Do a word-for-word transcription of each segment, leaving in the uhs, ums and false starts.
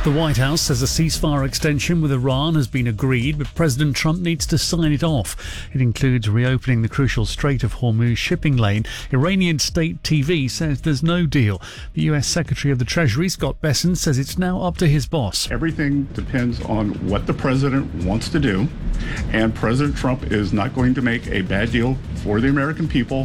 The White House says a ceasefire extension with Iran has been agreed, but President Trump needs to sign it off. It includes reopening the crucial Strait of Hormuz shipping lane. Iranian state T V says there's no deal. The U S Secretary of the Treasury, Scott Bessent, says it's now up to his boss. Everything depends on what the president wants to do, and President Trump is not going to make a bad deal for the American people,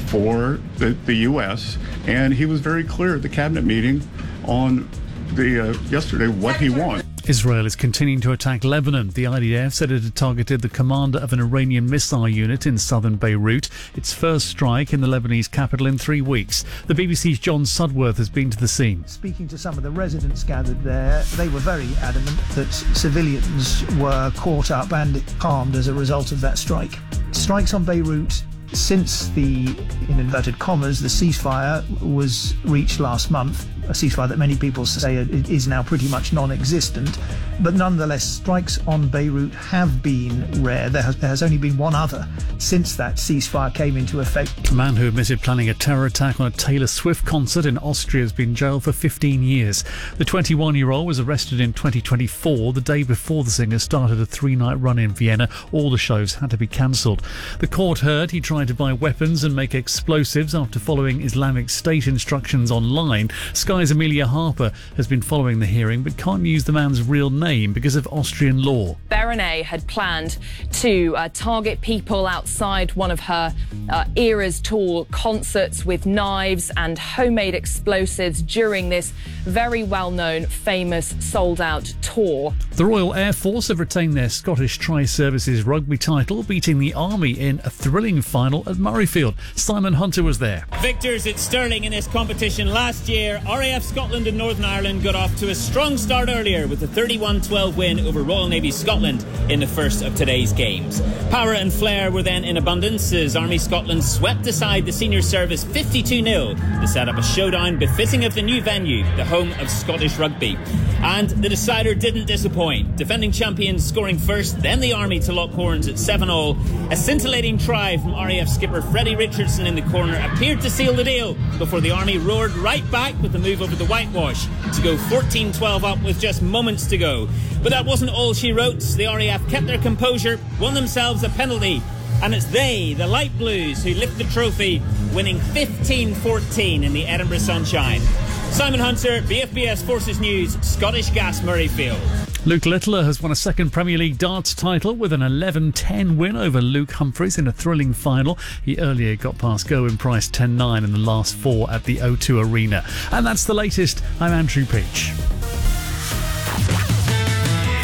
for the, the U S, and he was very clear at the cabinet meeting on the uh, yesterday what he wants. Israel is continuing to attack Lebanon. The I D F said it had targeted the commander of an Iranian missile unit in southern Beirut, its first strike in the Lebanese capital in three weeks. The B B C's John Sudworth has been to the scene. Speaking to some of the residents gathered there, they were very adamant that civilians were caught up and harmed as a result of that strike. Strikes on Beirut since the, in inverted commas, the ceasefire was reached last month, a ceasefire that many people say is now pretty much non-existent, but nonetheless strikes on Beirut have been rare. There has, there has only been one other since that ceasefire came into effect. A man who admitted planning a terror attack on a Taylor Swift concert in Austria has been jailed for fifteen years. The twenty-one-year-old was arrested in twenty twenty-four, the day before the singer started a three-night run in Vienna. All the shows had to be cancelled. The court heard he tried to buy weapons and make explosives after following Islamic State instructions online. Sky's Amelia Harper has been following the hearing but can't use the man's real name because of Austrian law. Berene had planned to uh, target people outside one of her uh, Eras Tour concerts with knives and homemade explosives during this very well-known, famous, sold-out tour. The Royal Air Force have retained their Scottish Tri-Services rugby title, beating the Army in a thrilling final at Murrayfield. Simon Hunter was there. Victors at Stirling in this competition last year. R A F Scotland and Northern Ireland got off to a strong start earlier with a thirty-one twelve win over Royal Navy Scotland in the first of today's games. Power and flair were then in abundance as Army Scotland swept aside the senior service fifty-two nil to set up a showdown befitting of the new venue, the home of Scottish rugby. And the decider didn't disappoint. Defending champions scoring first, then the Army to lock horns at seven all. A scintillating try from R A F skipper Freddie Richardson in the corner appeared to seal the deal before the Army roared right back with the move over the whitewash to go fourteen twelve up with just moments to go. But that wasn't all she wrote. The R A F kept their composure, won themselves a penalty, and it's they, the Light Blues, who lift the trophy, winning fifteen fourteen in the Edinburgh sunshine. Simon Hunter, B F B S Forces News, Scottish Gas Murrayfield. Luke Littler has won a second Premier League darts title with an eleven ten win over Luke Humphreys in a thrilling final. He earlier got past Gerwyn Price ten nine in the last four at the O two Arena. And that's the latest. I'm Andrew Peach.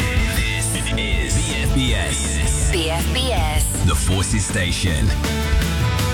This is B F B S. B F B S. The Forces Station.